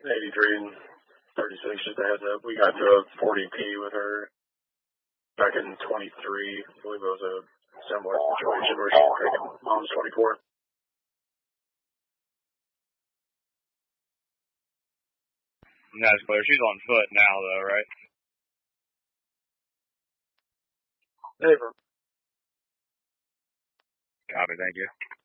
83 and 36, just a heads up. We got to a 40P with her back in 23. I believe it was a similar situation where she was taking mom's 24. That's clear. She's on foot now, though, right? Hey, bro. Copy, thank you.